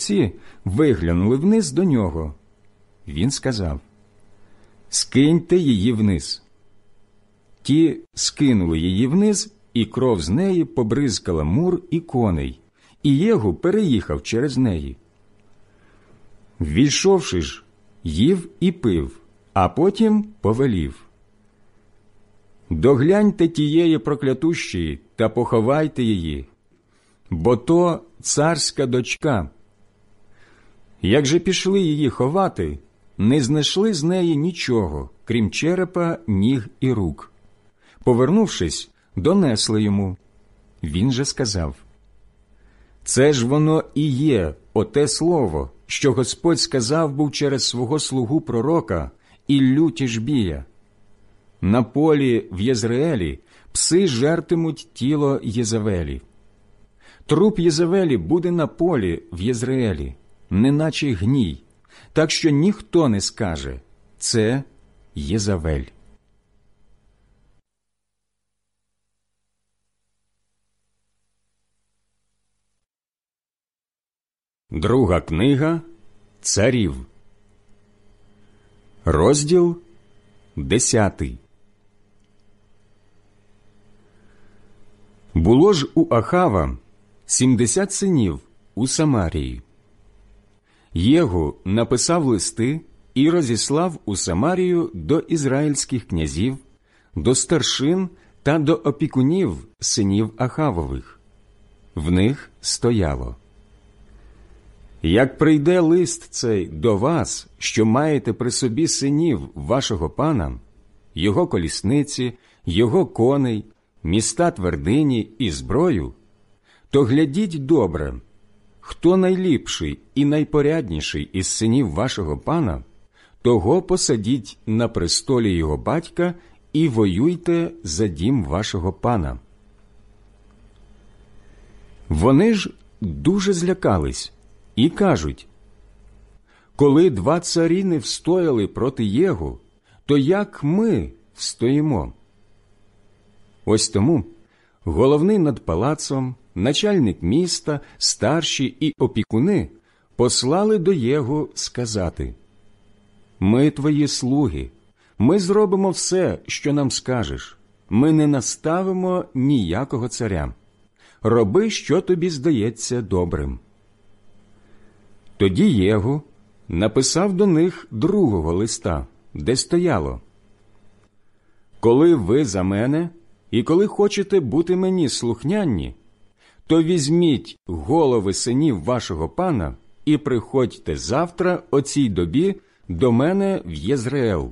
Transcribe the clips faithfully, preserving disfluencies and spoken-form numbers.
жеребці виглянули вниз до нього. Він сказав: «Скиньте її вниз». Ті скинули її вниз, і кров з неї побризкала мур і коней, і Єгу переїхав через неї. Ввійшовши ж, їв і пив, а потім повелів: «Догляньте тієї проклятущої та поховайте її, бо то царська дочка». Як же пішли її ховати, не знайшли з неї нічого, крім черепа, ніг і рук. Повернувшись, донесли йому. Він же сказав: «Це ж воно і є оте слово, що Господь сказав був через свого слугу пророка Іллю Тішбія. На полі в Єзреелі пси жертимуть тіло Єзавелі. Труп Єзавелі буде на полі в Єзреелі, неначе гній, так що ніхто не скаже: це Єзавель». Друга книга Царів, розділ десятий. Було ж у Ахава сімдесят синів у Самарії. Єгу написав листи і розіслав у Самарію до ізраїльських князів, до старшин та до опікунів синів Ахавових. В них стояло: «Як прийде лист цей до вас, що маєте при собі синів вашого пана, його колісниці, його коней, міста твердині і зброю, то глядіть добре, хто найліпший і найпорядніший із синів вашого пана, того посадіть на престолі його батька і воюйте за дім вашого пана». Вони ж дуже злякались і кажуть: «Коли два царі не встояли проти Єгу, то як ми встоїмо?» Ось тому головний над палацом, начальник міста, старші і опікуни послали до Єгу сказати: «Ми твої слуги, ми зробимо все, що нам скажеш, ми не наставимо ніякого царя. Роби, що тобі здається добрим». Тоді Єгу написав до них другого листа, де стояло: «Коли ви за мене і коли хочете бути мені слухняні, то візьміть голови синів вашого пана і приходьте завтра о цій добі до мене в Єзреел».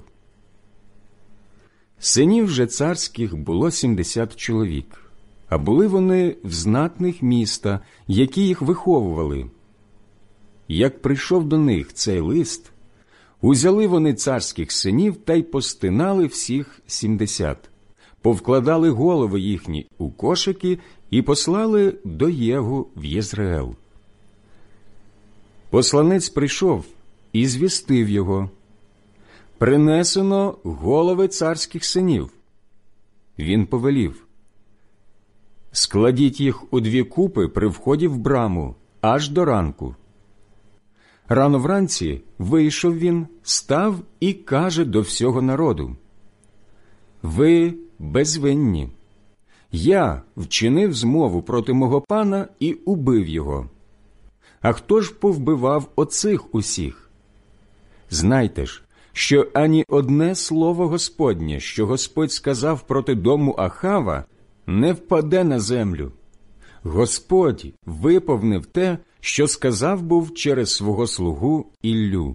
Синів же царських було сімдесят чоловік, а були вони в знатних міста, які їх виховували. Як прийшов до них цей лист, узяли вони царських синів та й постинали всіх сімдесят, повкладали голови їхні у кошики і послали до Єгу в Єзреел. Посланець прийшов і звістив його: «Принесено голови царських синів». Він повелів: «Складіть їх у дві купи при вході в браму, аж до ранку». Рано вранці вийшов він, став і каже до всього народу: «Ви безвинні. Я вчинив змову проти мого пана і убив його. А хто ж повбивав оцих усіх? Знайте ж, що ані одне слово Господнє, що Господь сказав проти дому Ахава, не впаде на землю. Господь виповнив те, що сказав був через свого слугу Іллю».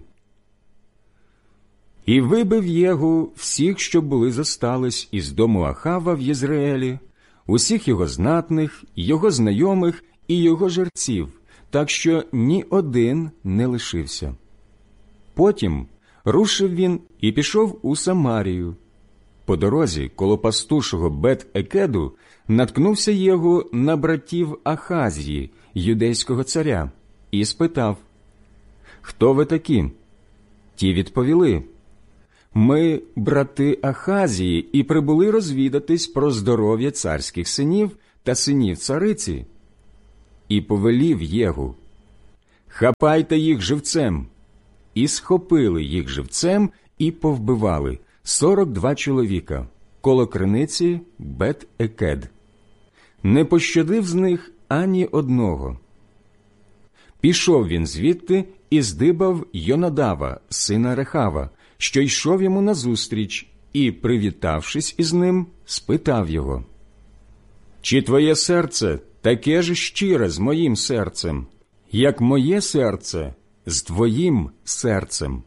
І вибив Єгу всіх, що були зостались із дому Ахава в Єзреелі, усіх його знатних, його знайомих і його жерців, так що ні один не лишився. Потім рушив він і пішов у Самарію. По дорозі, коло пастушого Бет-Екеду, наткнувся Єгу на братів Ахазії, юдейського царя, і спитав: «Хто ви такі?» Ті відповіли: «Ми брати Ахазії і прибули розвідатись про здоров'я царських синів та синів цариці». І повелів Єгу: хапайте їх живцем. І схопили їх живцем і повбивали сорок два чоловіка коло криниці Бет-Екед. Не пощадив з них ані одного. Пішов він звідти і здибав Йонадава, сина Рехава, що йшов йому назустріч, і, привітавшись із ним, спитав його: «Чи твоє серце таке ж щире з моїм серцем, як моє серце з твоїм серцем?»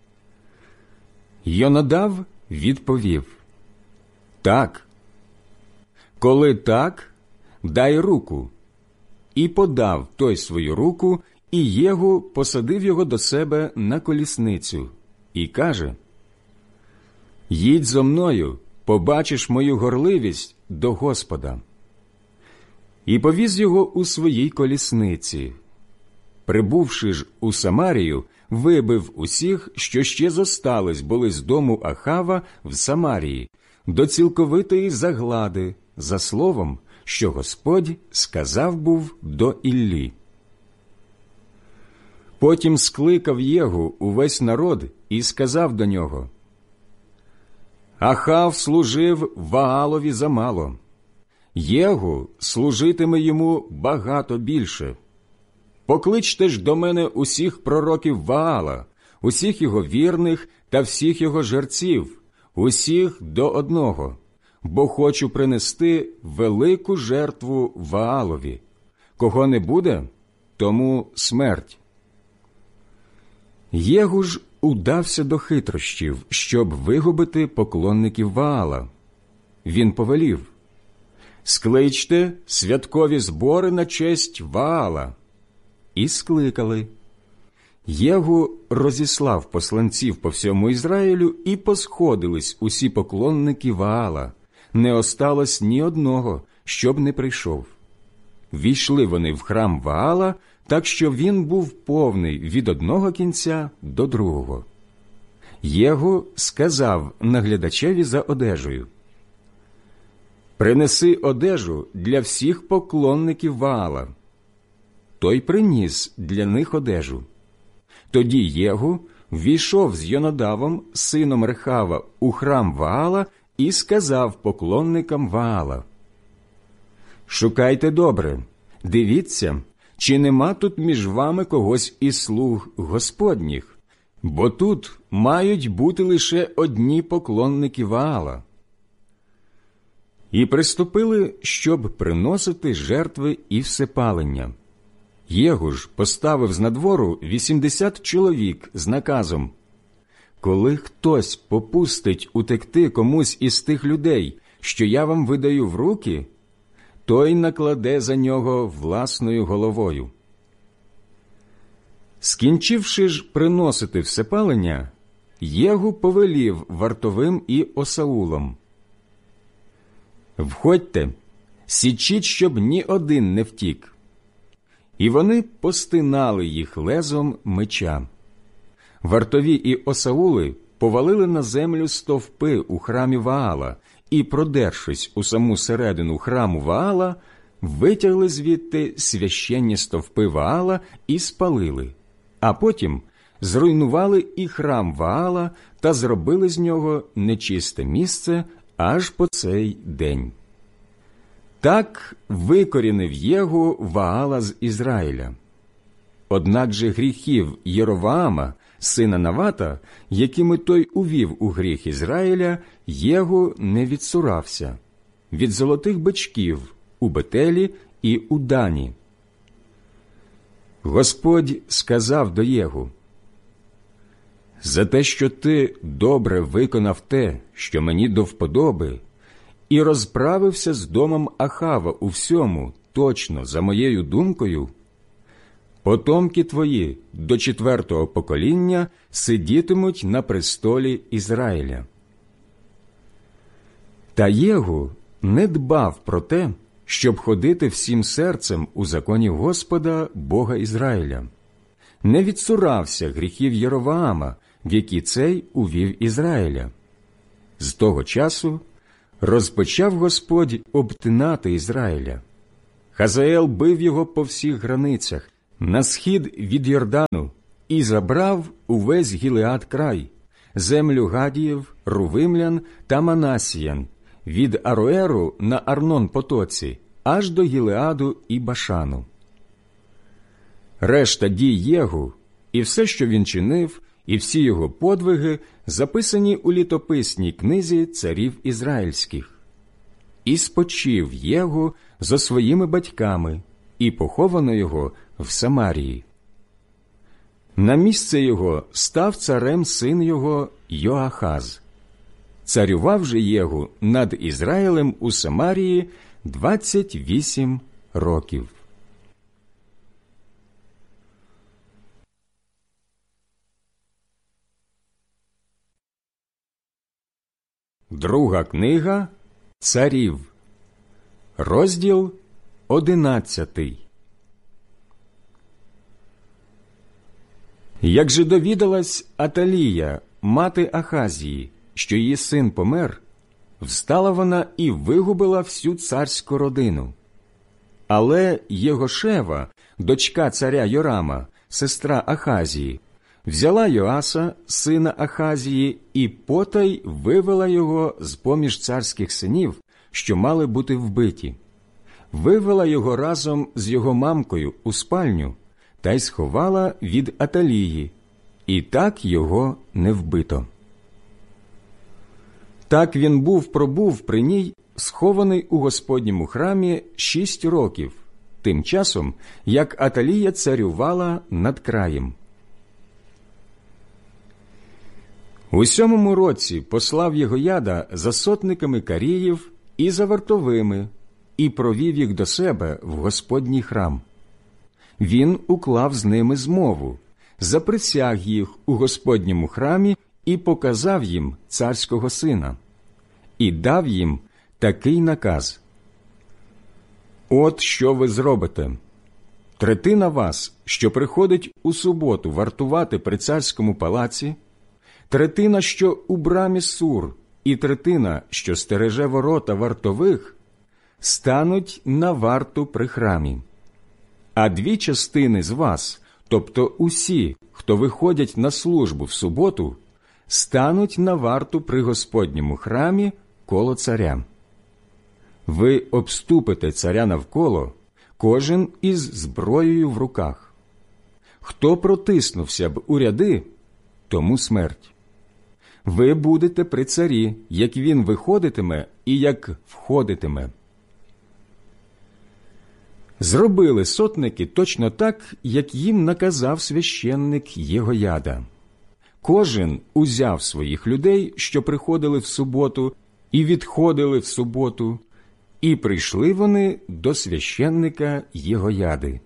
Йонадав відповів: «Так». «Коли так, дай руку». І подав той свою руку, і Єгу посадив його до себе на колісницю, і каже: «Їдь зо мною, побачиш мою горливість до Господа». І повіз його у своїй колісниці. Прибувши ж у Самарію, вибив усіх, що ще зостались були з дому Ахава в Самарії, до цілковитої заглади, за словом, що Господь сказав був до Іллі. Потім скликав Єгу увесь народ і сказав до нього: «Ахав служив Ваалові замало, Єгу служитиме йому багато більше. Покличте ж до мене усіх пророків Ваала, усіх його вірних та всіх його жерців, усіх до одного, бо хочу принести велику жертву Ваалові. Кого не буде, тому смерть». Єгу ж удався до хитрощів, щоб вигубити поклонників Ваала. Він повелів: «Скличте святкові збори на честь Ваала». І скликали. Єгу розіслав посланців по всьому Ізраїлю, і посходились усі поклонники Ваала. Не осталось ні одного, щоб не прийшов. Війшли вони в храм Ваала, так що він був повний від одного кінця до другого. Єгу сказав наглядачеві за одежею: «Принеси одежу для всіх поклонників Ваала». Той приніс для них одежу. Тоді Єгу ввійшов з Йонадавом, сином Рехава, у храм Ваала і сказав поклонникам Ваала: «Шукайте добре, дивіться, чи нема тут між вами когось із слуг Господніх, бо тут мають бути лише одні поклонники Ваала». І приступили, щоб приносити жертви і всепалення. Єгу ж поставив знадвору вісімдесят чоловік з наказом: «Коли хтось попустить утекти комусь із тих людей, що я вам видаю в руки, той накладе за нього власною головою». Скінчивши ж приносити всепалення, Єгу повелів вартовим і осаулам: «Входьте, січіть, щоб ні один не втік». І вони постинали їх лезом меча. Вартові і осаули повалили на землю стовпи у храмі Ваала і, продершись у саму середину храму Ваала, витягли звідти священні стовпи Ваала і спалили, а потім зруйнували і храм Ваала та зробили з нього нечисте місце аж по цей день. Так викорінив Єгу Ваала з Ізраїля. Однак же гріхів Єровоама, сина Навата, якими той увів у гріх Ізраїля, Єгу не відсурався від золотих бичків у Бетелі і у Дані. Господь сказав до Єгу: «За те, що ти добре виконав те, що мені до вподоби, і розправився з домом Ахава у всьому точно за моєю думкою, потомки твої до четвертого покоління сидітимуть на престолі Ізраїля». Та Єгу не дбав про те, щоб ходити всім серцем у законі Господа, Бога Ізраїля. Не відсурався гріхів Єровоама, в які цей увів Ізраїля. З того часу розпочав Господь обтинати Ізраїля. Хазаел бив його по всіх границях, на схід від Йордану, і забрав увесь Гілеад край, землю Гадіїв, Рувимлян та Манасіян, від Ароеру на Арнон-потоці, аж до Гілеаду і Башану. Решта дій Єгу, і все, що він чинив, і всі його подвиги записані у літописній книзі царів ізраїльських. І спочив Єгу зо своїми батьками, і поховано його в Самарії. На місце його став царем син його Йоахаз. Царював же Єгу над Ізраїлем у Самарії двадцять вісім років. Друга книга Царів, розділ одинадцятий. Як же довідалась Аталія, мати Ахазії, що її син помер, встала вона і вигубила всю царську родину. Але Єгошева, дочка царя Йорама, сестра Ахазії, взяла Йоаса, сина Ахазії, і потай вивела його з-поміж царських синів, що мали бути вбиті. Вивела його разом з його мамкою у спальню та й сховала від Аталії, і так його не вбито. Так він був-пробув при ній, схований у Господньому храмі шість років, тим часом, як Аталія царювала над краєм. У сьомому році послав Єгояда за сотниками каріїв і за вартовими, і провів їх до себе в Господній храм. Він уклав з ними змову, заприсяг їх у Господньому храмі і показав їм царського сина. І дав їм такий наказ: «От що ви зробите. Третина вас, що приходить у суботу вартувати при царському палаці, третина, що у брамі Сур, і третина, що стереже ворота вартових, стануть на варту при храмі. А дві частини з вас, тобто усі, хто виходять на службу в суботу, стануть на варту при Господньому храмі коло царя. Ви обступите царя навколо, кожен із зброєю в руках. Хто протиснувся б у ряди, тому смерть. Ви будете при царі, як він виходитиме і як входитиме». Зробили сотники точно так, як їм наказав священник Єгояда. Кожен узяв своїх людей, що приходили в суботу і відходили в суботу, і прийшли вони до священника Єгояди.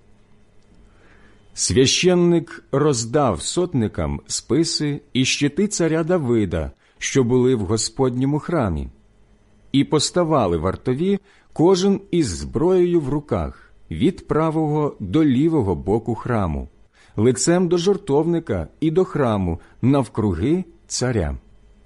Священник роздав сотникам списи і щити царя Давида, що були в Господньому храмі, і поставали вартові, кожен із зброєю в руках, від правого до лівого боку храму, лицем до жертовника і до храму, навкруги царя.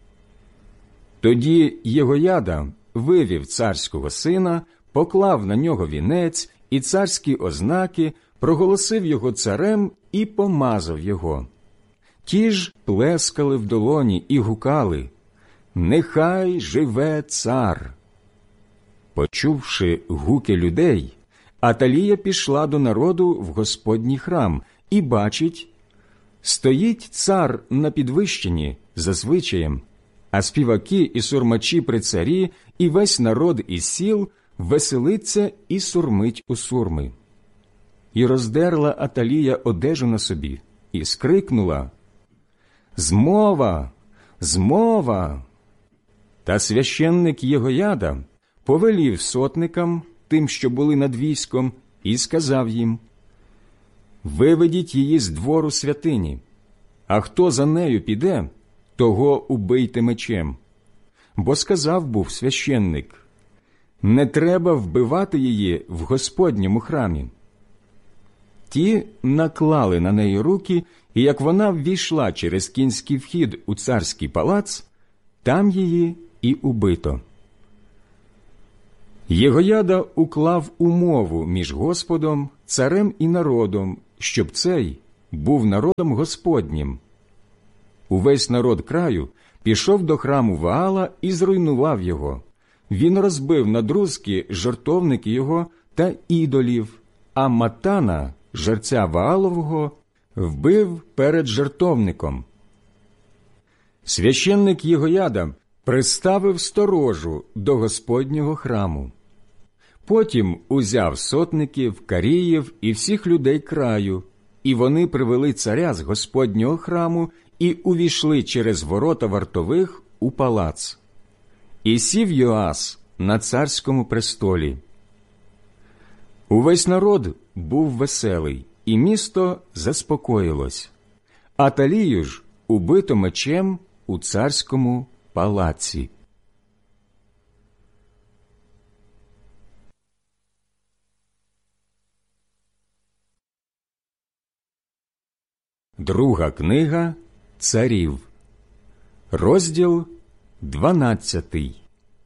Тоді Єгояда вивів царського сина, поклав на нього вінець і царські ознаки, проголосив його царем і помазав його. Ті ж плескали в долоні і гукали: «Нехай живе цар!» Почувши гуки людей, Аталія пішла до народу в Господній храм і бачить, стоїть цар на підвищенні за звичаєм, а співаки і сурмачі при царі, і весь народ із сіл веселиться і сурмить у сурми. І роздерла Аталія одежу на собі, і скрикнула: «Змова! Змова!» Та священник Єгояда повелів сотникам, тим, що були над військом, і сказав їм: «Виведіть її з двору святині, а хто за нею піде, того убийте мечем». Бо сказав був священник: «Не треба вбивати її в Господньому храмі». Ті наклали на неї руки, і як вона ввійшла через кінський вхід у царський палац, там її і убито. Єгояда уклав умову між Господом, царем і народом, щоб цей був народом Господнім. Увесь народ краю пішов до храму Ваала і зруйнував його. Він розбив на друзки жертовники його та ідолів, а Матана, жерця Ваалового, вбив перед жертовником. Священник Єгояда приставив сторожу до Господнього храму. Потім узяв сотників, каріїв і всіх людей краю, і вони привели царя з Господнього храму і увійшли через ворота вартових у палац. І сів Йоас на царському престолі. Увесь народ був веселий, і місто заспокоїлось. Аталію ж убито мечем у царському палаці. Друга книга Царів, розділ дванадцятий.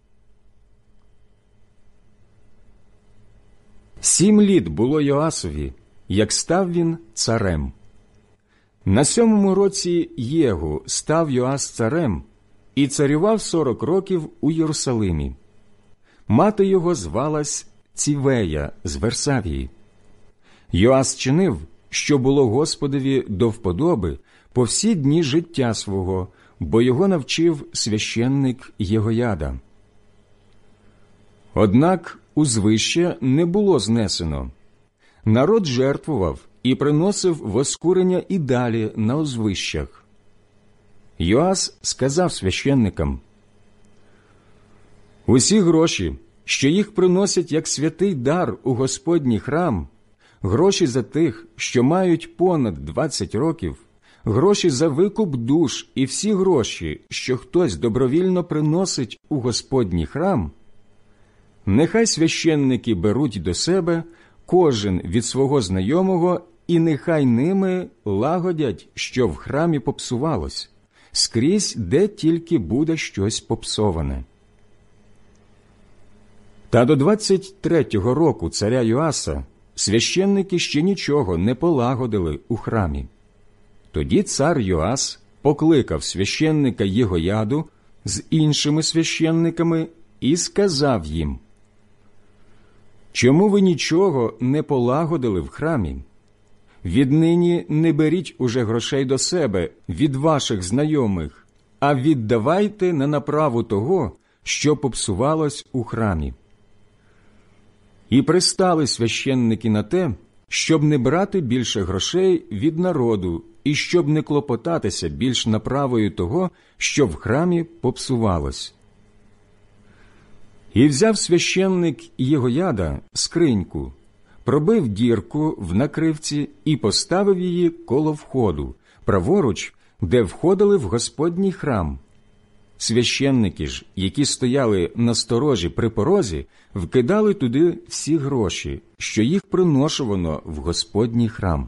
Сім літ було Йоасові, як став він царем. На сьомому році Єгу став Йоас царем і царював сорок років у Єрусалимі. Мати його звалась Цівея з Версавії. Йоас чинив, що було Господові до вподоби по всі дні життя свого, бо його навчив священник Єгояда. Однак узвище не було знесено. Народ жертвував і приносив воскурення і далі на узвищах. Йоас сказав священникам: «Усі гроші, що їх приносять як святий дар у Господній храм, гроші за тих, що мають понад двадцять років, гроші за викуп душ і всі гроші, що хтось добровільно приносить у Господній храм, нехай священники беруть до себе кожен від свого знайомого, і нехай ними лагодять, що в храмі попсувалось, скрізь, де тільки буде щось попсоване». Та до двадцять третього року царя Йоаса священники ще нічого не полагодили у храмі. Тоді цар Йоас покликав священника Єгояду з іншими священниками і сказав їм: «Чому ви нічого не полагодили в храмі? Віднині не беріть уже грошей до себе від ваших знайомих, а віддавайте на направу того, що попсувалось у храмі». І пристали священники на те, щоб не брати більше грошей від народу і щоб не клопотатися більш направою того, що в храмі попсувалось. І взяв священник Єгояда скриньку, пробив дірку в накривці і поставив її коло входу, праворуч, де входили в Господній храм. Священники ж, які стояли на сторожі при порозі, вкидали туди всі гроші, що їх приношувано в Господній храм.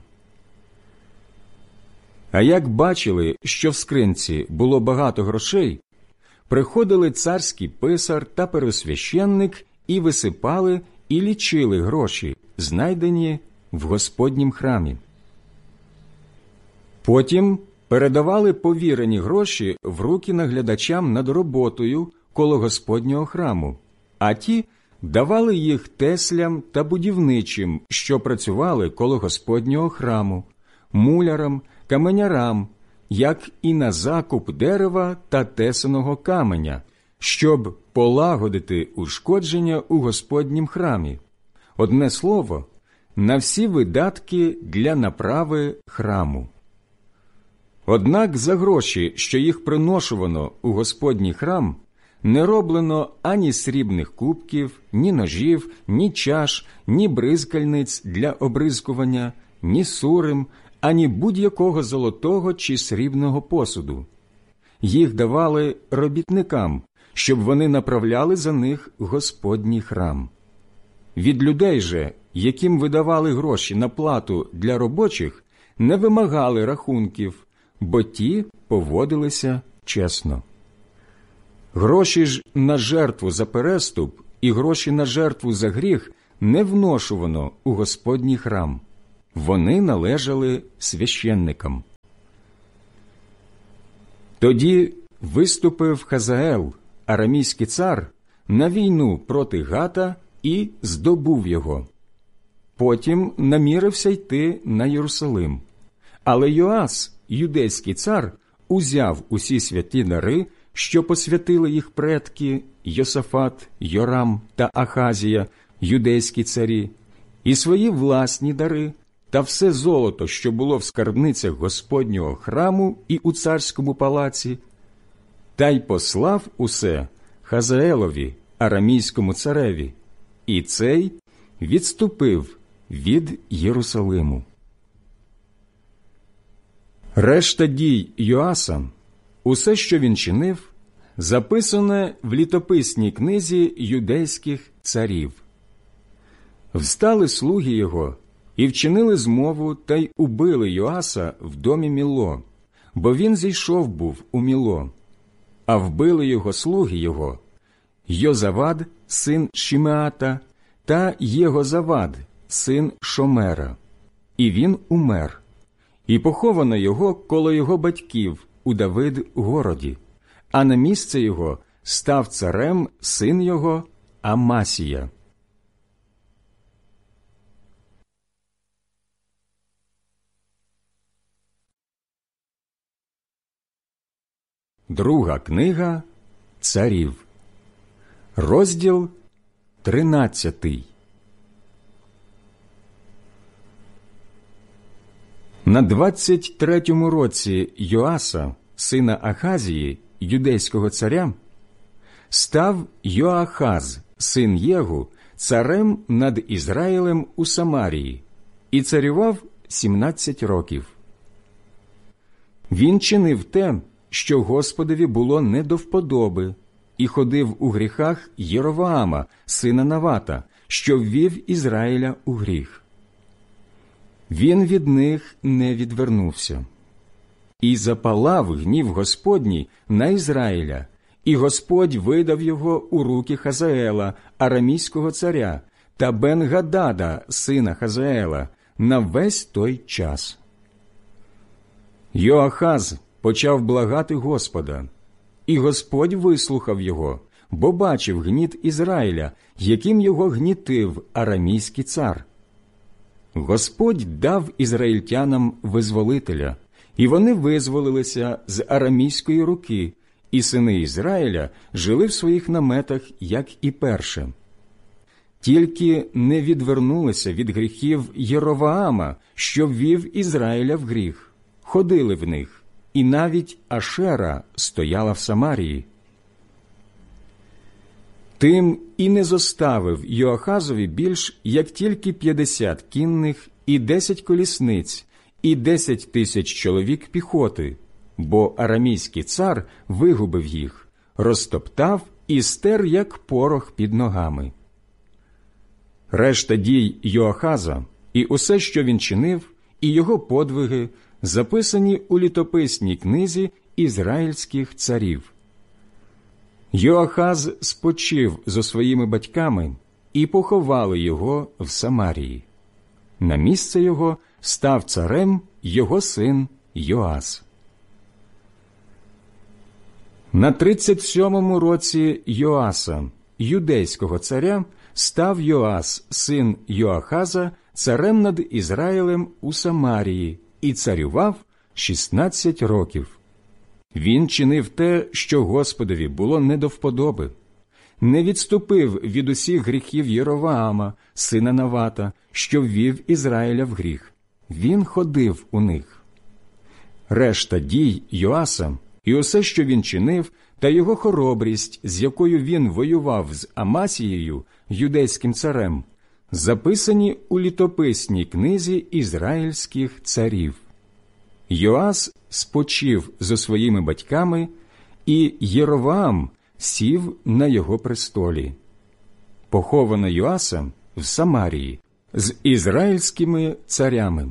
А як бачили, що в скринці було багато грошей, приходили царський писар та первосвященник і висипали і лічили гроші, знайдені в Господнім храмі. Потім передавали повірені гроші в руки наглядачам над роботою коло Господнього храму, а ті давали їх теслям та будівничим, що працювали коло Господнього храму, мулярам, каменярам, як і на закуп дерева та тесаного каменя, щоб полагодити ушкодження у Господнім храмі. Одне слово, на всі видатки для направи храму. Однак за гроші, що їх приношувано у Господній храм, не роблено ані срібних кубків, ні ножів, ні чаш, ні бризкальниць для обризкування, ні сурим, ані будь-якого золотого чи срібного посуду. Їх давали робітникам, щоб вони направляли за них Господній храм. Від людей же, яким видавали гроші на плату для робочих, не вимагали рахунків, бо ті поводилися чесно. Гроші ж на жертву за переступ і гроші на жертву за гріх не вношувано у Господній храм. Вони належали священникам. Тоді виступив Хазаел, арамійський цар, на війну проти Гата і здобув його. Потім намірився йти на Єрусалим. Але Йоас, юдейський цар, узяв усі святі дари, що посвятили їх предки Йосафат, Йорам та Ахазія, юдейські царі, і свої власні дари, та все золото, що було в скарбницях Господнього храму і у царському палаці, та й послав усе Хазаелові, арамійському цареві, і цей відступив від Єрусалиму. Решта дій Йоаса, усе, що він чинив, записане в літописній книзі юдейських царів. Встали слуги його і вчинили змову та й убили Йоаса в домі Міло, бо він зійшов був у Міло. А вбили його слуги його Йозавад, син Шімеата, та Єгозавад, син Шомера. І він умер. І поховано його коло його батьків у Давид-городі, а на місце його став царем син його Амасія. Друга книга царів, розділ тринадцятий. На двадцять третьому році Йоаса, сина Ахазії, юдейського царя, став Йоахаз, син Єгу, царем над Ізраїлем у Самарії, і царював сімнадцять років. Він чинив те, що Господові було не до вподоби, і ходив у гріхах Єровоама, сина Навата, що ввів Ізраїля у гріх. Він від них не відвернувся. І запалав гнів Господній на Ізраїля, і Господь видав його у руки Хазаела, арамійського царя, та Бен-Гадада, сина Хазаела, на весь той час. Йоахаз почав благати Господа, і Господь вислухав його, бо бачив гніт Ізраїля, яким його гнітив арамійський цар. Господь дав ізраїльтянам визволителя, і вони визволилися з арамійської руки, і сини Ізраїля жили в своїх наметах, як і перше. Тільки не відвернулися від гріхів Єровоама, що ввів Ізраїля в гріх, ходили в них, і навіть Ашера стояла в Самарії. Тим і не зоставив Йоахазові більш, як тільки п'ятдесят кінних і десять колісниць, і десять тисяч чоловік піхоти, бо арамійський цар вигубив їх, розтоптав і стер, як порох під ногами. Решта дій Йоахаза і усе, що він чинив, і його подвиги записані у літописній книзі ізраїльських царів. Йоахаз спочив зо своїми батьками, і поховали його в Самарії. На місце його став царем його син Йоас. На тридцять сьомому році Йоаса, юдейського царя, став Йоас, син Йоахаза, царем над Ізраїлем у Самарії, і царював шістнадцять років. Він чинив те, що Господові було не до вподоби, не відступив від усіх гріхів Єровоама, сина Навата, що ввів Ізраїля в гріх. Він ходив у них. Решта дій Йоаса і усе, що він чинив, та його хоробрість, з якою він воював з Амасією, юдейським царем, записані у літописній книзі ізраїльських царів. Йоас спочив зо своїми батьками, і Єровоам сів на його престолі. Поховано Йоаса в Самарії з ізраїльськими царями.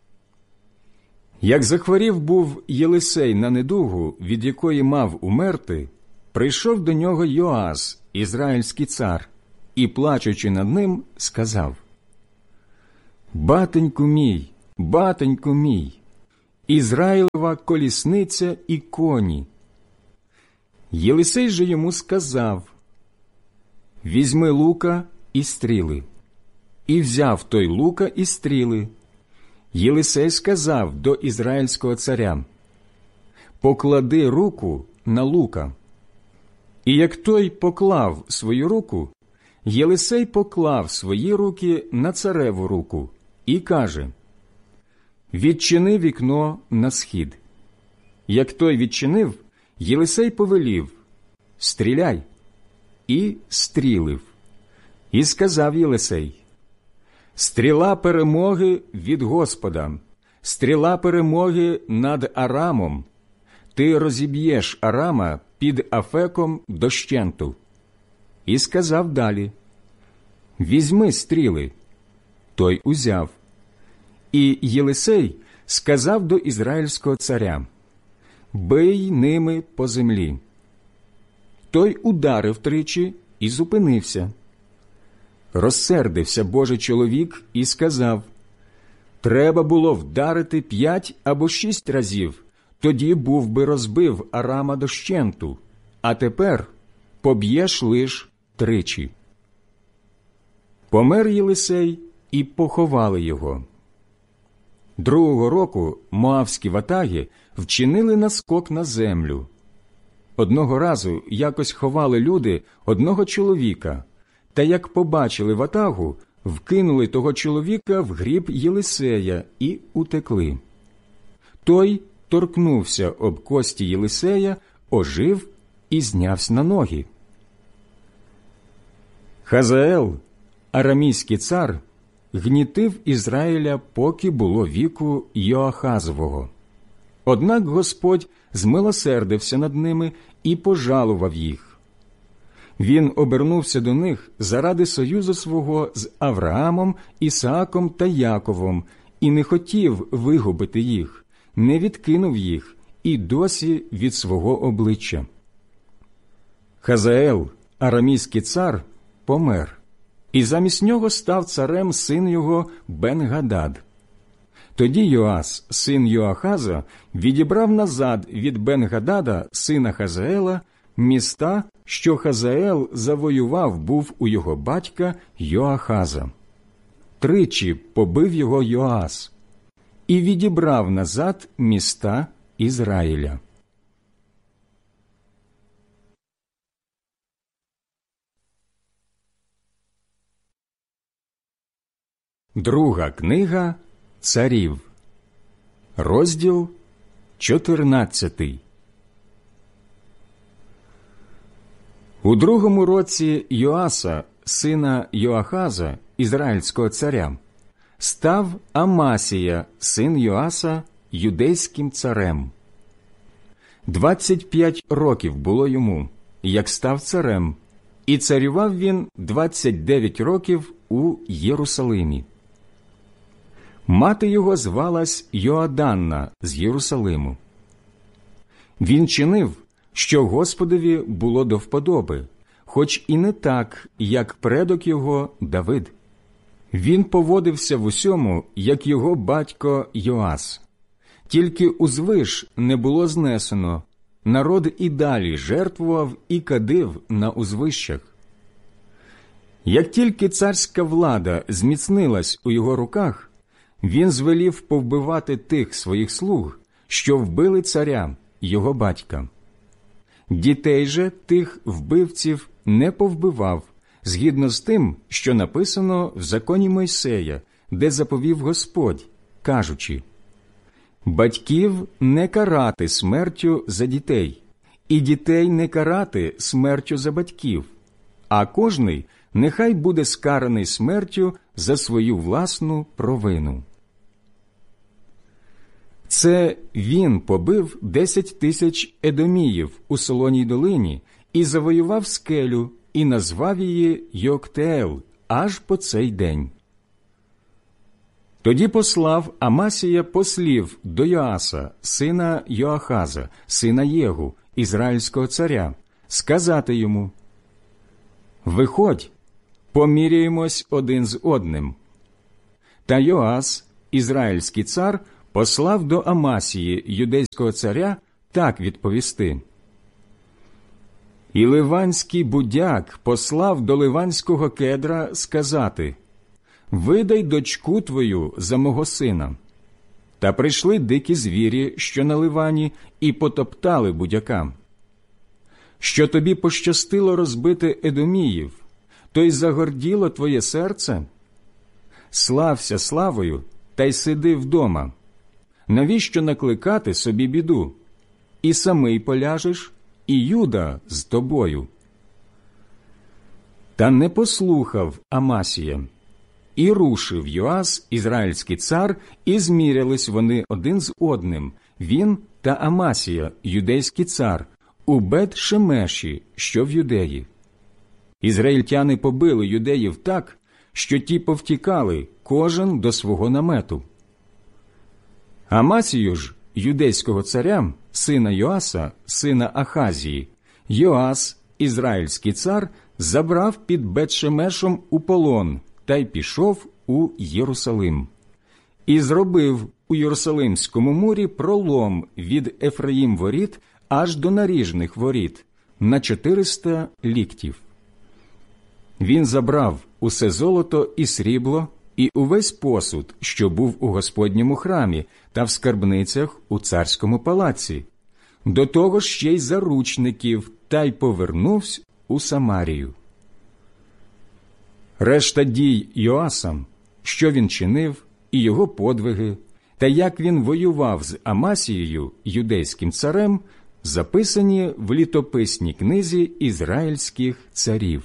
Як захворів був Єлисей на недугу, від якої мав умерти, прийшов до нього Йоас, ізраїльський цар, і, плачучи над ним, сказав: «Батеньку мій, батеньку мій, Ізраїлова колісниця і коні. Єлисей же йому сказав: візьми лука і стріли. І взяв той лука і стріли. Єлисей сказав до ізраїльського царя: поклади руку на лука. І як той поклав свою руку, Єлисей поклав свої руки на цареву руку і каже: відчини вікно на схід. Як той відчинив, Єлисей повелів: стріляй. І стрілив. І сказав Єлисей: стріла перемоги від Господа, стріла перемоги над Арамом. Ти розіб'єш Арама під Афеком дощенту. І сказав далі: візьми стріли. Той узяв. І Єлисей сказав до ізраїльського царя: бий ними по землі. Той ударив тричі і зупинився. Розсердився Божий чоловік і сказав: треба було вдарити п'ять або шість разів, тоді був би розбив Арама дощенту, а тепер поб'єш лиш тричі. Помер Єлисей, і поховали його. Другого року моавські ватаги вчинили наскок на землю. Одного разу якось ховали люди одного чоловіка, та як побачили ватагу, вкинули того чоловіка в гріб Єлисея і утекли. Той торкнувся об кості Єлисея, ожив і знявся на ноги. Хазаел, арамійський цар, гнітив Ізраїля, поки було віку Йоахазового. Однак Господь змилосердився над ними і пожалував їх. Він обернувся до них заради союзу свого з Авраамом, Ісааком та Яковом і не хотів вигубити їх, не відкинув їх і досі від свого обличчя. Хазаел, арамійський цар, помер, і замість нього став царем син його Бен-Гадад. Тоді Йоас, син Йоахаза, відібрав назад від Бен-Гадада, сина Хазаела, міста, що Хазаел завоював був у його батька Йоахаза. Тричі побив його Йоас і відібрав назад міста Ізраїля. Друга книга Царів, розділ чотирнадцятий. У другому році Йоаса, сина Йоахаза, ізраїльського царя, став Амасія, син Йоаса, юдейським царем. Двадцять п'ять років було йому, як став царем, і царював він двадцять дев'ять років у Єрусалимі. Мати його звалась Йоаданна з Єрусалиму. Він чинив, що Господові було до вподоби, хоч і не так, як предок його Давид. Він поводився в усьому, як його батько Йоас. Тільки узвиш не було знесено, народ і далі жертвував і кадив на узвищах. Як тільки царська влада зміцнилась у його руках, він звелів повбивати тих своїх слуг, що вбили царя, його батька. Дітей же тих вбивців не повбивав, згідно з тим, що написано в законі Мойсея, де заповів Господь, кажучи: «Батьків не карати смертю за дітей, і дітей не карати смертю за батьків, а кожний нехай буде скараний смертю за свою власну провину». Це він побив десять тисяч едоміїв у Солоній долині і завоював скелю, і назвав її Йоктеел аж по цей день. Тоді послав Амасія послів до Йоаса, сина Йоахаза, сина Єгу, ізраїльського царя, сказати йому: «Виходь, поміряємось один з одним». Та Йоас ізраїльський цар послав до Амасії, юдейського царя, так відповісти: «І ливанський будяк послав до ливанського кедра сказати: видай дочку твою за мого сина. Та прийшли дикі звірі, що на Ливані, і потоптали будяка. Що тобі пощастило розбити едоміїв, то й загорділо твоє серце? Слався славою, та й сиди вдома. Навіщо накликати собі біду? І самий поляжеш, і Юда з тобою». Та не послухав Амасія. І рушив Йоас, ізраїльський цар, і змірялись вони один з одним, він та Амасія, юдейський цар, у Бет-Шемеші, що в Юдеї. Ізраїльтяни побили юдеїв так, що ті повтікали, кожен до свого намету. Амасію ж, юдейського царя, сина Йоаса, сина Ахазії, Йоас, ізраїльський цар, забрав під Бет-Шемешем у полон та й пішов у Єрусалим. І зробив у Єрусалимському мурі пролом від Ефраїм-воріт аж до наріжних воріт на чотириста ліктів. Він забрав усе золото і срібло, і увесь посуд, що був у Господньому храмі та в скарбницях у царському палаці, до того ж ще й заручників, та й повернувся у Самарію. Решта дій Йоаса, що він чинив, і його подвиги, та як він воював з Амасією, юдейським царем, записані в літописній книзі ізраїльських царів.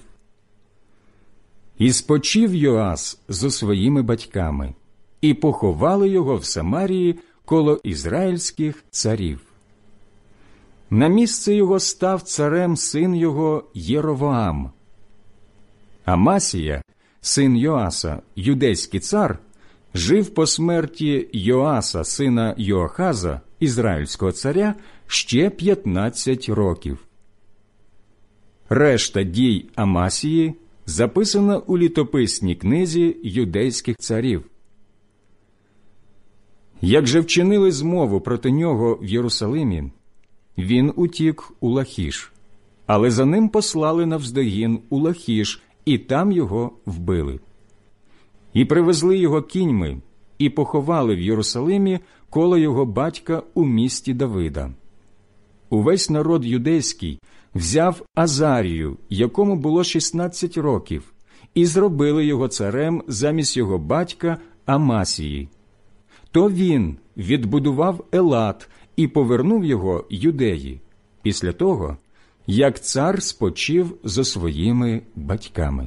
І спочив Йоас зо своїми батьками, і поховали його в Самарії коло ізраїльських царів. На місце його став царем син його Єровоам. Амасія, син Йоаса, юдейський цар, жив по смерті Йоаса, сина Йоахаза, ізраїльського царя, ще п'ятнадцять років. Решта дій Амасії записана у літописній книзі юдейських царів. Як же вчинили змову проти нього в Єрусалимі, він утік у Лахіш, але за ним послали навздогін у Лахіш, і там його вбили. І привезли його кіньми, і поховали в Єрусалимі коло його батька у місті Давида. Увесь народ юдейський взяв Азарію, якому було шістнадцять років, і зробили його царем замість його батька Амасії. То він відбудував Елат і повернув його Юдеї, після того, як цар спочив зо своїми батьками.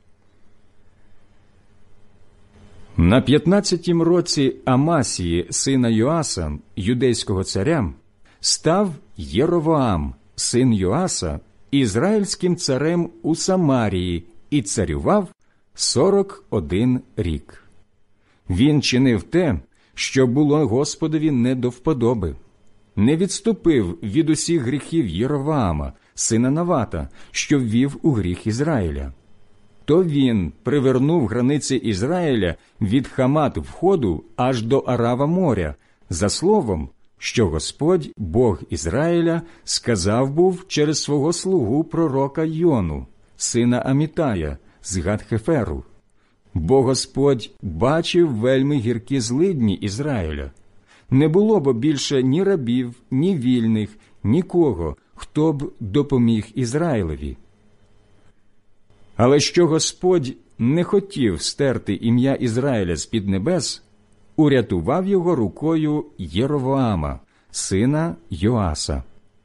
На п'ятнадцятім році Амасії, сина Йоаса, юдейського царя, став Єровоам, син Йоаса, ізраїльським царем у Самарії і царював сорок один рік. Він чинив те, що було Господові не до вподоби. Не відступив від усіх гріхів Єровоама, сина Навата, що ввів у гріх Ізраїля. То він привернув границі Ізраїля від Хамат входу аж до Арава моря, за словом, що Господь, Бог Ізраїля, сказав був через свого слугу пророка Йону, сина Амітая, з Гат-Хеферу. Бо Господь бачив вельми гіркі злидні Ізраїля. Не було б більше ні рабів, ні вільних, нікого, хто б допоміг Ізраїлеві. Але що Господь не хотів стерти ім'я Ізраїля з-під небес, урятував його рукою Єровоама, сина Йоаса.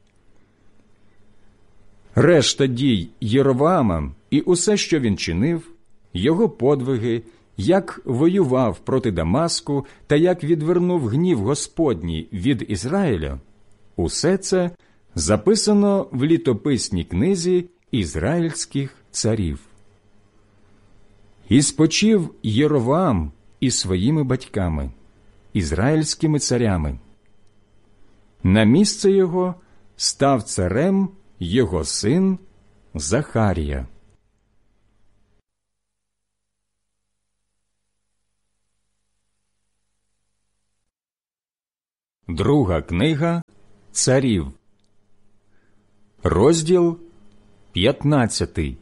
Решта дій Єровоама і усе, що він чинив, його подвиги, як воював проти Дамаску та як відвернув гнів Господній від Ізраїля, усе це записано в літописній книзі ізраїльських царів. І спочив Єровоам із своїми батьками, ізраїльськими царями. На місце його став царем його син Захарія. Друга книга Царів, розділ п'ятнадцятий.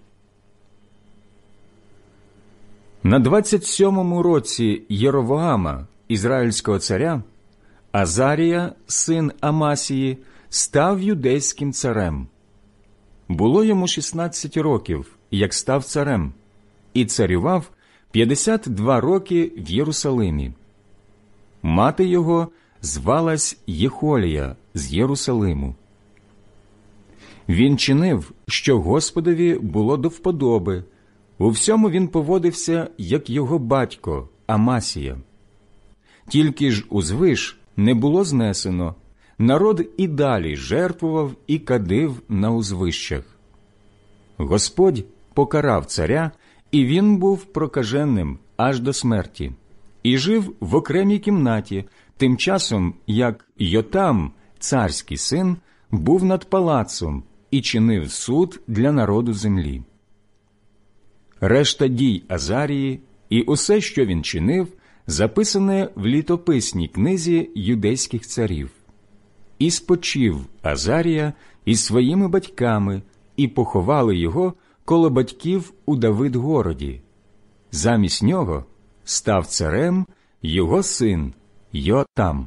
На двадцять сьомому році Єровоама, ізраїльського царя, Азарія, син Амасії, став юдейським царем. Було йому шістнадцять років, як став царем, і царював п'ятдесят два роки в Єрусалимі. Мати його звалась Єхолія з Єрусалиму. Він чинив, що Господові було до вподоби. У всьому він поводився, як його батько Амасія. Тільки ж узвиш не було знесено, народ і далі жертвував і кадив на узвищах. Господь покарав царя, і він був прокаженним аж до смерті, і жив в окремій кімнаті, тим часом, як Йотам, царський син, був над палацом і чинив суд для народу землі. Решта дій Азарії і усе, що він чинив, записане в літописній книзі юдейських царів. І спочив Азарія із своїми батьками, і поховали його коло батьків у Давид-городі. Замість нього став царем його син Йотам.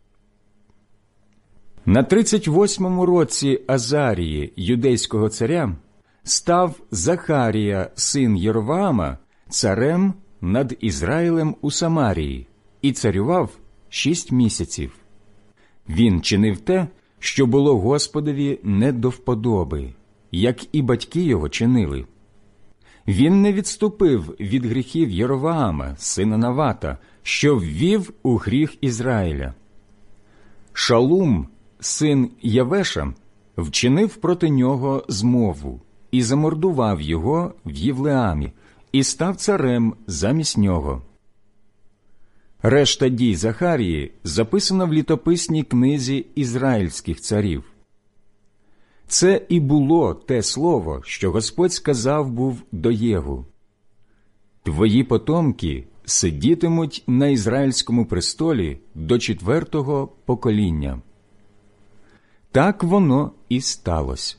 На тридцять восьмому році Азарії, юдейського царя, став Захарія, син Єровоама, царем над Ізраїлем у Самарії, і царював шість місяців. Він чинив те, що було Господові не до вподоби, як і батьки його чинили. Він не відступив від гріхів Єровоама, сина Навата, що ввів у гріх Ізраїля. Шалум, син Явеша, вчинив проти нього змову і замордував його в Євлеамі, і став царем замість нього. Решта дій Захарії записана в літописній книзі ізраїльських царів. Це і було те слово, що Господь сказав був до Єгу: «Твої потомки сидітимуть на ізраїльському престолі до четвертого покоління». Так воно і сталося.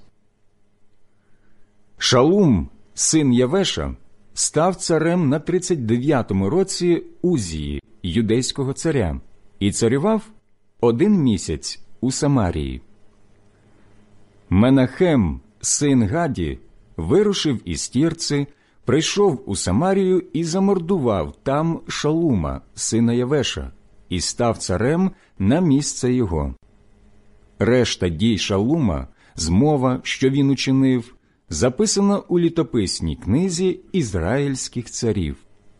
Шалум, син Явеша, став царем на тридцять дев'ятому році Узії, юдейського царя, і царював один місяць у Самарії. Менахем, син Гаді, вирушив із Тірци, прийшов у Самарію і замордував там Шалума, сина Явеша, і став царем на місце його. Решта дій Шалума, змова, що він учинив, записано у літописній книзі ізраїльських царів.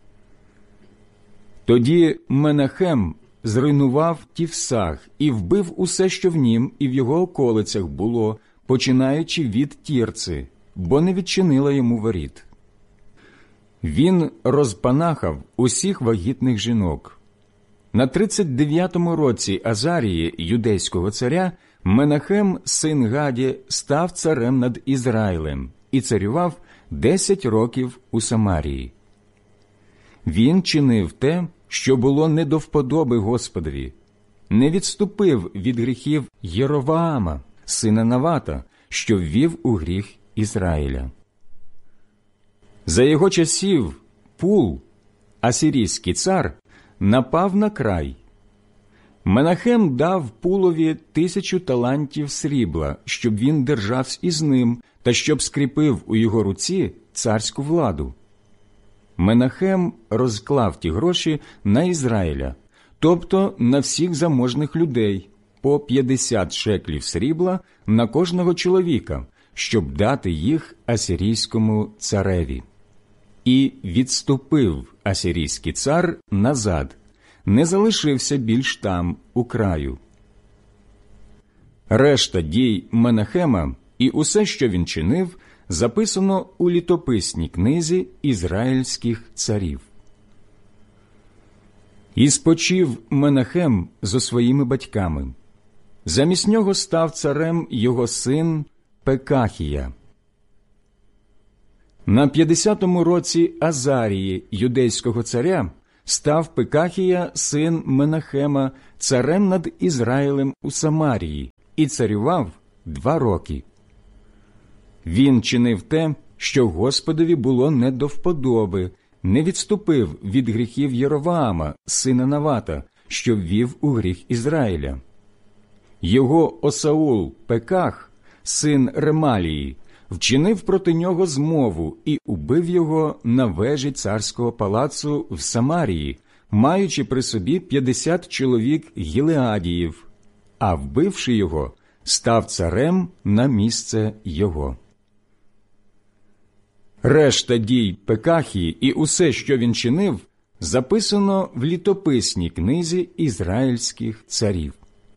Тоді Менахем зруйнував Тівсах і вбив усе, що в нім і в його околицях було, починаючи від Тірци, бо не відчинила йому воріт. Він розпанахав усіх вагітних жінок. На тридцять дев'ятому році Азарії, юдейського царя, Менахем, син Гаді, став царем над Ізраїлем і царював десять років у Самарії. Він чинив те, що було не до вподоби Господові, не відступив від гріхів Єровоама, сина Навата, що ввів у гріх Ізраїля. За його часів Пул, асирійський цар, напав на край. Менахем дав Пулові тисячу талантів срібла, щоб він держався із ним та щоб скріпив у його руці царську владу. Менахем розклав ті гроші на Ізраїля, тобто на всіх заможних людей, по п'ятдесят шеклів срібла на кожного чоловіка, щоб дати їх асирійському цареві. І відступив асирійський цар назад, не залишився більш там, у краю. Решта дій Менахема і усе, що він чинив, записано у літописній книзі ізраїльських царів. І спочив Менахем зо своїми батьками. Замість нього став царем його син Пекахія. На п'ятдесятому році Азарії, юдейського царя, став Пекахія, син Менахема, царем над Ізраїлем у Самарії і царював два роки. Він чинив те, що Господові було не до вподоби, не відступив від гріхів Єровоама, сина Навата, що ввів у гріх Ізраїля. Його Осаул Пеках, син Ремалії, вчинив проти нього змову і убив його на вежі царського палацу в Самарії, маючи при собі п'ятдесят чоловік гілеадіїв, а вбивши його, став царем на місце його. Решта дій Пекахії і усе, що він чинив, записано в літописній книзі ізраїльських царів.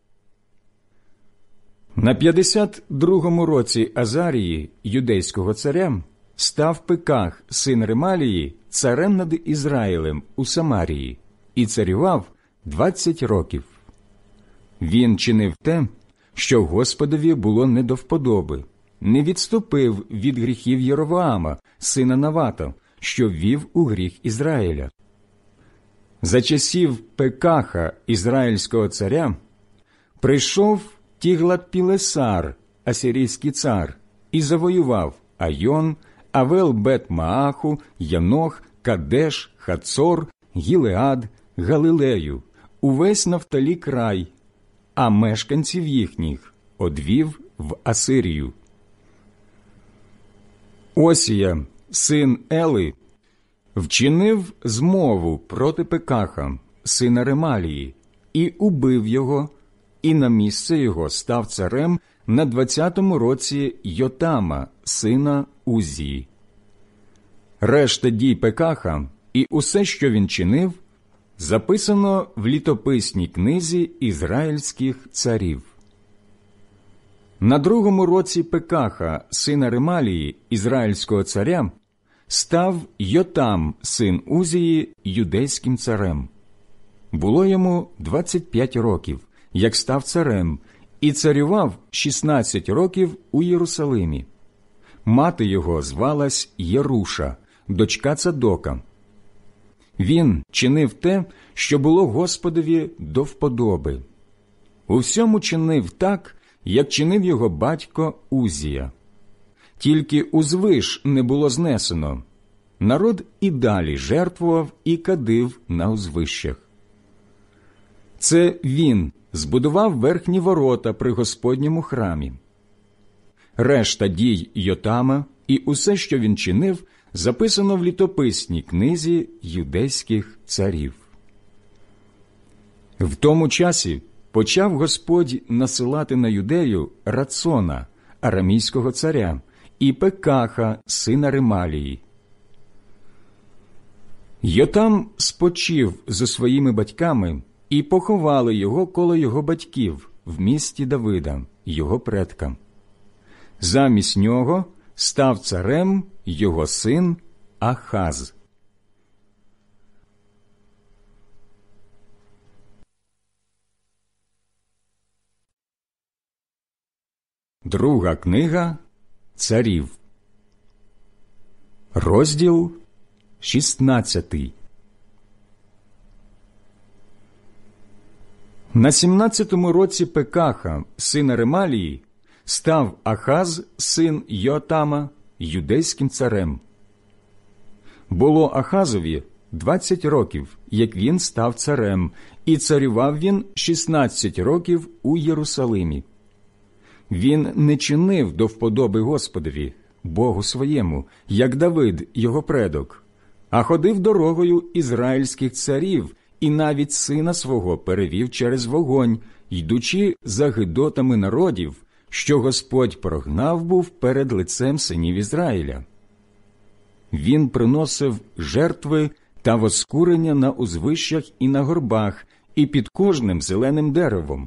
На п'ятдесят другому році Азарії, юдейського царя, став Пеках, син Ремалії, царем над Ізраїлем у Самарії і царював двадцять років. Він чинив те, що Господові було не до вподоби, не відступив від гріхів Єровоама, сина Навата, що ввів у гріх Ізраїля. За часів Пекаха, ізраїльського царя, прийшов Тіглат-Пілесар, асирійський цар, і завоював Айон, Авел-Бет-Мааху, Янох, Кадеш, Хацор, Гілеад, Галилею, увесь Нафталі край, а мешканців їхніх одвів в Асирію. Осія, син Ели, вчинив змову проти Пекаха, сина Ремалії, і убив його, і на місце його став царем на двадцятому році Йотама, сина Узії. Решта дій Пекаха і усе, що він чинив, записано в літописній книзі ізраїльських царів. На другому році Пекаха, сина Ремалії, ізраїльського царя, став Йотам, син Узії, юдейським царем. Було йому двадцять п'ять років, як став царем, і царював шістнадцять років у Єрусалимі. Мати його звалась Єруша, дочка Цадока. Він чинив те, що було Господові до вподоби. У всьому чинив так, як чинив його батько Узія. Тільки узвиш не було знесено. Народ і далі жертвував і кадив на узвищах. Це він збудував верхні ворота при Господньому храмі. Решта дій Йотама і усе, що він чинив, записано в літописній книзі юдейських царів. В тому часі почав Господь насилати на Юдею Рацона, арамійського царя, і Пекаха, сина Ремалії. Йотам спочив зі своїми батьками, і поховали його коло його батьків в місті Давида, його предка. Замість нього став царем його син Ахаз. Друга книга царів. Розділ шістнадцятий. На сімнадцятому році Пекаха, сина Ремалії, став Ахаз, син Йотама, юдейським царем. Було Ахазові двадцять років, як він став царем, і царював він шістнадцять років у Єрусалимі. Він не чинив до вподоби Господові, Богу своєму, як Давид, його предок, а ходив дорогою ізраїльських царів і навіть сина свого перевів через вогонь, йдучи за гидотами народів, що Господь прогнав був перед лицем синів Ізраїля. Він приносив жертви та воскурення на узвищах і на горбах, і під кожним зеленим деревом.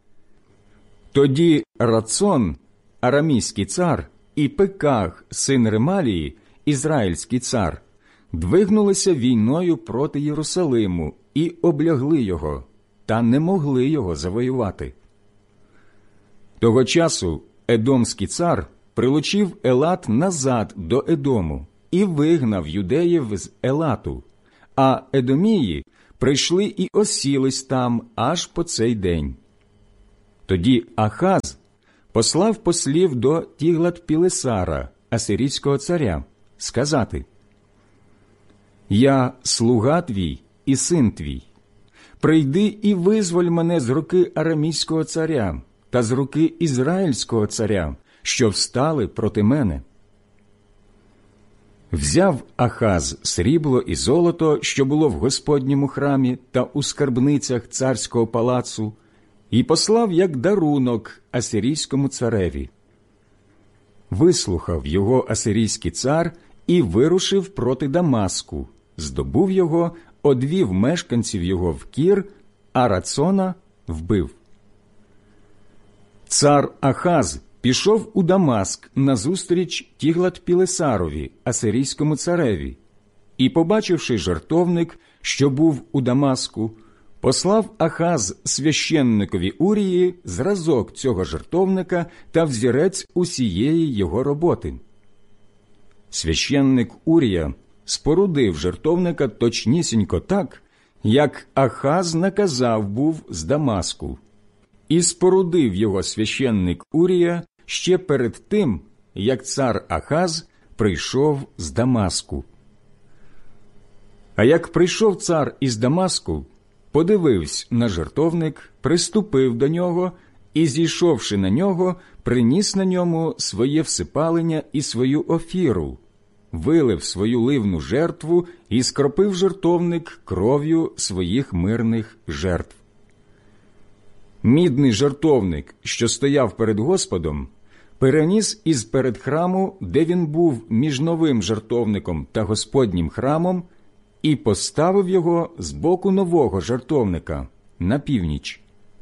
Тоді Рацон, арамійський цар, і Пеках, син Ремалії, ізраїльський цар, двигнулися війною проти Єрусалиму і облягли його, та не могли його завоювати. Того часу Едомський цар прилучив Елат назад до Едому і вигнав юдеїв з Елату, а Едомії прийшли і осілись там аж по цей день. Тоді Ахаз послав послів до Тіглат-Пілесара, асирійського царя, сказати: «Я слуга твій і син твій. Прийди і визволь мене з руки арамійського царя та з руки ізраїльського царя, що встали проти мене». Взяв Ахаз срібло і золото, що було в Господньому храмі та у скарбницях царського палацу, і послав як дарунок асирійському цареві. Вислухав його асирійський цар і вирушив проти Дамаску, здобув його, одвів мешканців його в Кір, а Рацона вбив. Цар Ахаз пішов у Дамаск назустріч Тіглат-Пілесарові, асирійському цареві, і, побачивши жертовник, що був у Дамаску, послав Ахаз священникові Урії зразок цього жертовника та взірець усієї його роботи. Священник Урія спорудив жертовника точнісінько так, як Ахаз наказав був з Дамаску, і спорудив його священник Урія ще перед тим, як цар Ахаз прийшов з Дамаску. А як прийшов цар із Дамаску, подивився на жертовник, приступив до нього і, зійшовши на нього, приніс на ньому своє всипалення і свою офіру, вилив свою ливну жертву і скропив жертовник кров'ю своїх мирних жертв. Мідний жертовник, що стояв перед Господом, переніс із перед храму, де він був між новим жертовником та Господнім храмом, і поставив його з боку нового жертовника на північ.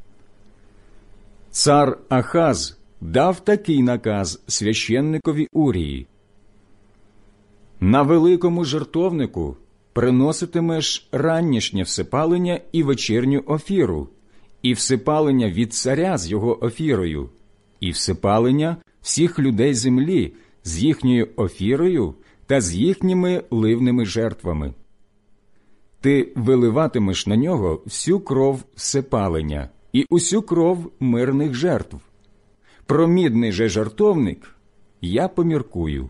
Цар Ахаз дав такий наказ священникові Урії: «На великому жертовнику приноситимеш ранішнє всипалення і вечірню офіру, і всипалення від царя з його офірою, і всипалення всіх людей землі з їхньою офірою та з їхніми ливними жертвами. Ти виливатимеш на нього всю кров всипалення і усю кров мирних жертв. Про мідний же жертовник я поміркую».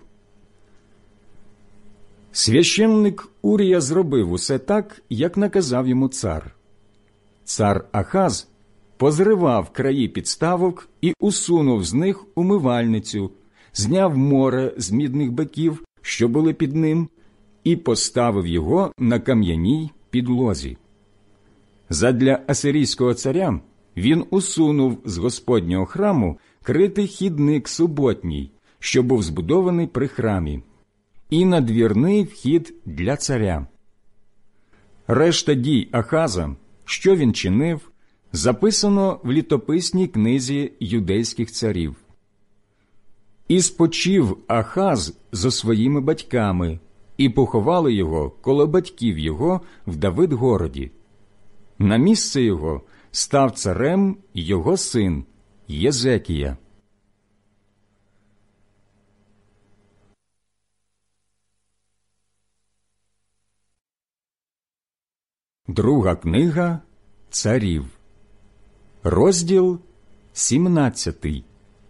Священник Урія зробив усе так, як наказав йому цар. Цар Ахаз позривав краї підставок і усунув з них умивальницю, зняв море з мідних биків, що були під ним, і поставив його на кам'яній підлозі. Задля асирійського царя він усунув з Господнього храму критий хідник суботній, що був збудований при храмі, і надвірний вхід для царя. Решта дій Ахаза, що він чинив, записано в літописній книзі юдейських царів. І спочив Ахаз зо своїми батьками, і поховали його коло батьків його в Давид-городі. На місце його став царем його син Єзекія. Друга книга царів, розділ сімнадцятий.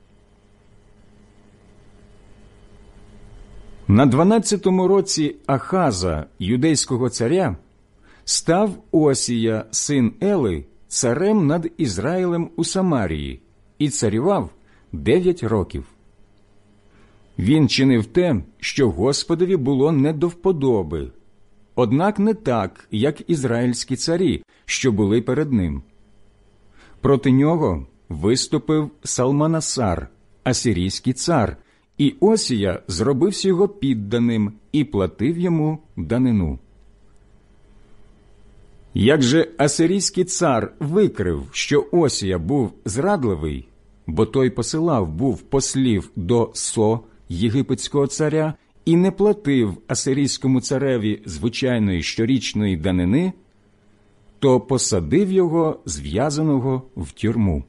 На дванадцятому році Ахаза, юдейського царя, став Осія, син Ели, царем над Ізраїлем у Самарії і царював дев'ять років. Він чинив те, що Господові було не до вподоби, однак не так, як ізраїльські царі, що були перед ним. Проти нього виступив Салманасар, асирійський цар, і Осія зробився його підданим і платив йому данину. Як же асирійський цар викрив, що Осія був зрадливий, бо той посилав був послів до Со, єгипетського царя, і не платив асирійському цареві звичайної щорічної данини, то посадив його зв'язаного в тюрму.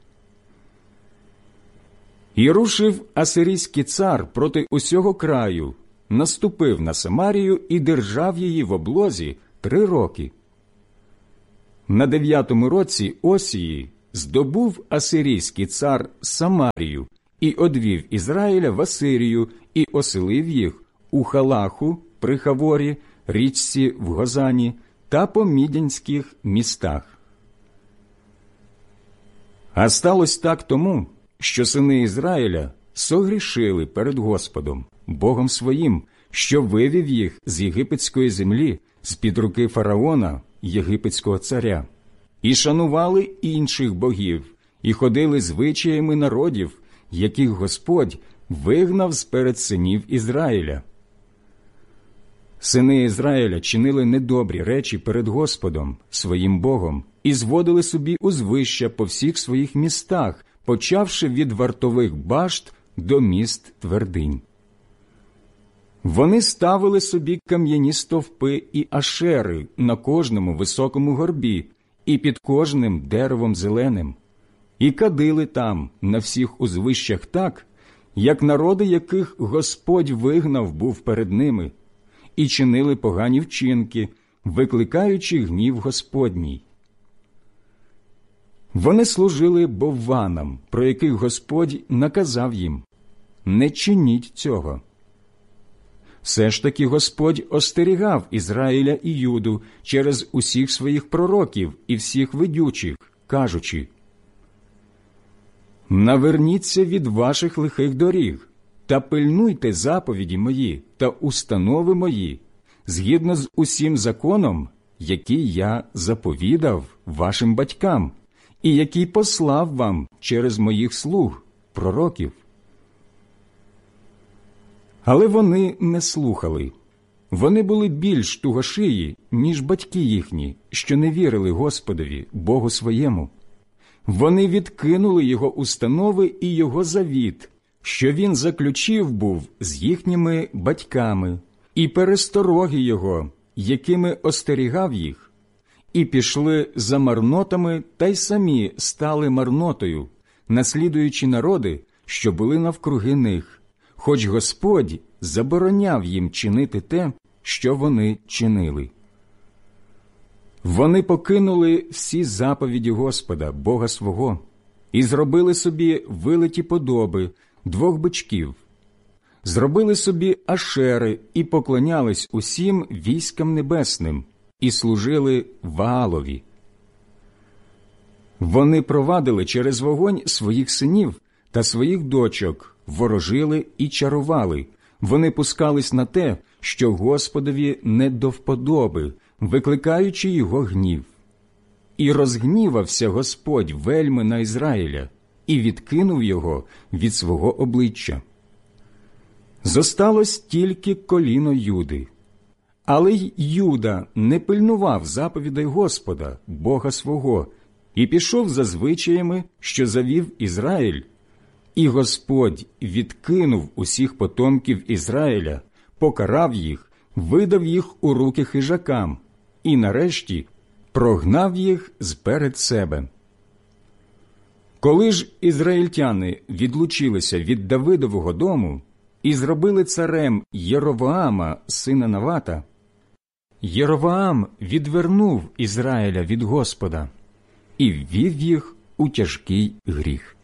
І рушив асирійський цар проти усього краю, наступив на Самарію і держав її в облозі три роки. На дев'ятому році Осії здобув асирійський цар Самарію і одвів Ізраїля в Асирію і оселив їх у Халаху при Хаворі, річці в Гозані та по мідянських містах. А сталося так тому, що сини Ізраїля согрішили перед Господом, Богом своїм, що вивів їх з єгипетської землі, з-під руки фараона, єгипетського царя, і шанували інших богів, і ходили звичаями народів, яких Господь вигнав з-перед синів Ізраїля. Сини Ізраїля чинили недобрі речі перед Господом, своїм Богом, і зводили собі узвища по всіх своїх містах, почавши від вартових башт до міст твердинь. Вони ставили собі кам'яні стовпи і ашери на кожному високому горбі і під кожним деревом зеленим, і кадили там на всіх узвищах так, як народи, яких Господь вигнав був перед ними, і чинили погані вчинки, викликаючи гнів Господній. Вони служили бовванам, про яких Господь наказав їм: «Не чиніть цього». Все ж таки Господь остерігав Ізраїля і Юду через усіх своїх пророків і всіх видючих, кажучи: «Наверніться від ваших лихих доріг та пильнуйте заповіді мої та установи мої, згідно з усім законом, який я заповідав вашим батькам, і який послав вам через моїх слуг, пророків». Але вони не слухали. Вони були більш тугошиї, ніж батьки їхні, що не вірили Господові, Богу своєму. Вони відкинули Його установи і Його завіт, що Він заключив був з їхніми батьками, і перестороги Його, якими остерігав їх, і пішли за марнотами та й самі стали марнотою, наслідуючи народи, що були навкруги них, хоч Господь забороняв їм чинити те, що вони чинили. Вони покинули всі заповіді Господа, Бога свого, і зробили собі вилиті подоби двох бичків, зробили собі ашери і поклонялись усім військам небесним, і служили Ваалові. Вони провадили через вогонь своїх синів та своїх дочок, ворожили і чарували. Вони пускались на те, що Господові не до вподоби, викликаючи його гнів. І розгнівався Господь вельми на Ізраїля, і відкинув його від свого обличчя. Зосталось тільки коліно Юди. Але й Юда не пильнував заповідей Господа, Бога свого, і пішов за звичаями, що завів Ізраїль. І Господь відкинув усіх потомків Ізраїля, покарав їх, видав їх у руки хижакам, і нарешті прогнав їх зперед себе. Коли ж ізраїльтяни відлучилися від Давидового дому і зробили царем Єровоама, сина Навата, Єровоам відвернув Ізраїля від Господа і ввів їх у тяжкий гріх.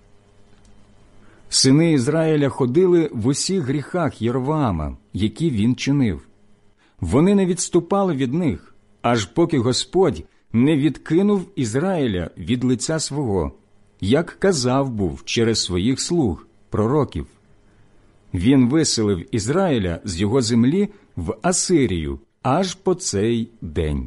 Сини Ізраїля ходили в усіх гріхах Єровоама, які він чинив. Вони не відступали від них, аж поки Господь не відкинув Ізраїля від лиця свого, як казав був через своїх слуг, пророків. Він виселив Ізраїля з його землі в Асирію аж по цей день.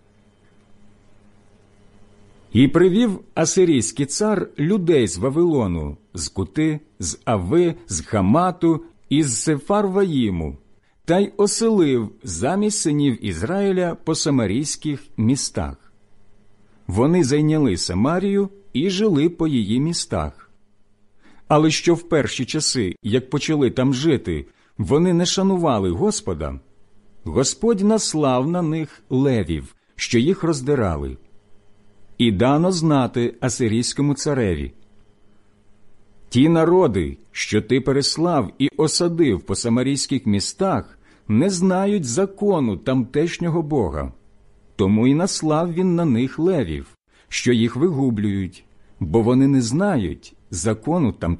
І привів асирійський цар людей з Вавилону, з Кути, з Ави, з Хамату і з Сефарваїму, та й оселив замість синів Ізраїля по самарійських містах. Вони зайняли Самарію і жили по її містах. Але що в перші часи, як почали там жити, вони не шанували Господа, Господь наслав на них левів, що їх роздирали. І дано знати асирійському цареві: ті народи, що ти переслав і осадив по самарійських містах, не знають закону тамтешнього Бога. тому й наслав він на них левів, що їх вигублюють, бо вони не знають закону там